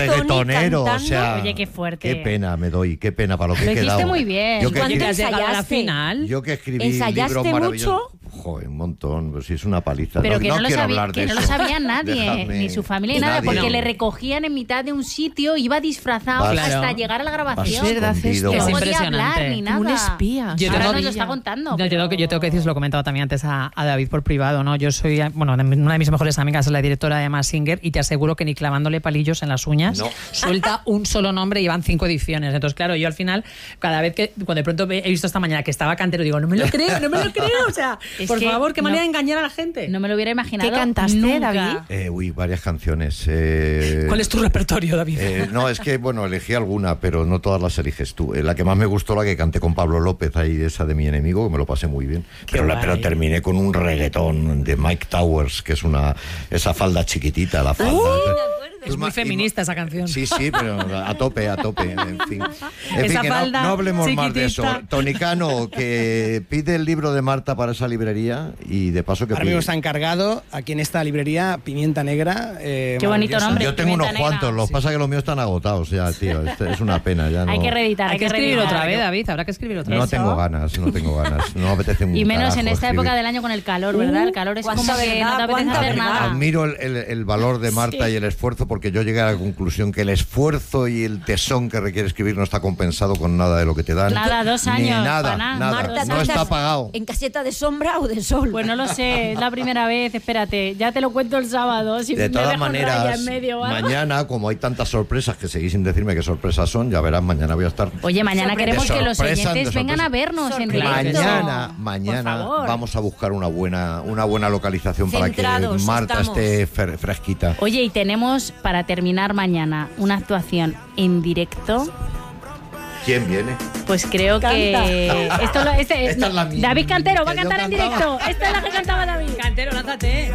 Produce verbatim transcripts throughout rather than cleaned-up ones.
reggaetonero, cantando. o sea, Oye, qué fuerte. Qué pena me doy, qué pena para lo que Lo he hiciste quedado. muy bien. Yo que, ¿Cuánto escribí- has llegado a la ensayaste? final? yo que escribí ¿Ensayaste libros maravillosos. mucho? Joder, un montón, pues sí, es una paliza. Pero no, que no no, lo quiero sabía, hablar de que no lo eso. sabía nadie, Dejadme- ni su familia ni nada, nadie. porque le recogían en mitad de un sitio, iba disfrazado Vas- hasta Claro. llegar a la Vas grabación. Es verdad, escondido, Que no Es vas- podía hablar impresionante. ni nada. Como un espía. Yo Ahora tengo- nos lo está contando. No, yo, pero- tengo que, yo tengo que decir, os lo he comentado también antes a, a David por privado, ¿no? Yo soy, bueno, una de mis mejores amigas es la directora de Mask Singer y te aseguro que ni clavándole palillos en las uñas No. suelta un solo nombre y llevan cinco ediciones. Entonces, claro, yo al final, cada vez que, cuando de pronto he visto esta mañana que estaba Cantero, digo, no me lo creo, no me lo creo. O sea, Es por que favor, qué no- manera de engañar a la gente. No me lo hubiera imaginado. ¿Qué cantaste, nunca. David? Eh, uy, varias canciones. eh, ¿Cuál es tu repertorio, David? Eh, no, es que, bueno, elegí alguna, pero no todas las eliges tú. Eh, la que más me gustó, la que canté con Pablo López, ahí esa de Mi Enemigo, que me lo pasé muy bien. Pero, la, pero guay. terminé con un reggaetón de Mike Towers, que es una esa falda chiquitita, la falda. Es Tú muy ma- feminista esa canción. Sí, sí, pero a tope, a tope, en fin. En Esa fin, que no, falda no hablemos más de eso. chiquitita. Tonicano, que pide el libro de Marta para esa librería y de paso que Ahora pide. mismo está encargado aquí en esta librería Pimienta Negra. eh, Qué bonito maravillosa. nombre. Yo tengo unos Pimienta negra. cuantos, lo que pasa es que los míos están agotados ya, tío. Es, es una pena, ya no. Hay que reeditar, Hay que escribir reeditar. otra vez, David. Habrá que escribir otra No vez. tengo ganas, no tengo ganas. No me apetece un Y menos carajo en esta escribir. época del año con el calor, ¿verdad? El calor es cuánta como que verdad, no te apetece cuánta hacer verdad. nada. Admiro el, el- el valor de Marta y el esfuerzo, porque yo llegué a la conclusión que el esfuerzo y el tesón que requiere escribir no está compensado con nada de lo que te dan. Nada, dos Ni años, nada, para nada. nada. Marta, no ¿tú está estás pagado. ¿En caseta de sombra o de sol? Pues no lo sé, es la primera vez, espérate, ya te lo cuento el sábado. Si De me todas dejo raya maneras, en medio, ¿vale? mañana, como hay tantas sorpresas que seguís sin decirme qué sorpresas son, ya verás, mañana voy a estar. Oye, mañana Sorpresa. queremos De que los sorpresa, oyentes de vengan a sorpresa. vernos en Sorpresa. directo. Mañana, Por mañana favor. vamos a buscar una buena, una buena localización para que Centrados Marta estamos. esté fre- fresquita. Oye, y tenemos para terminar mañana una actuación en directo. ¿Quién viene? Pues creo que esto lo- este- Esta es la mía. David Cantero va a Que yo cantar en cantaba. directo. Esta es la que cantaba David. Cantero, lánzate.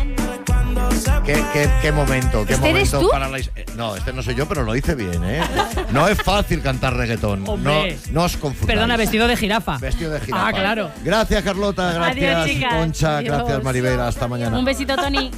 ¿Qué, qué, qué momento? ¿Qué ¿Este eres momento tú? para la his- eh, No, este no soy yo, pero lo hice bien, ¿eh? No es fácil cantar reggaetón. No, Hombre. no os confundáis. Perdona, vestido de jirafa. Vestido de jirafa. Ah, claro. Gracias, Carlota. Gracias, Adiós, chicas. Concha. Adiós. Gracias, Maribel. Hasta mañana. Un besito, Tony.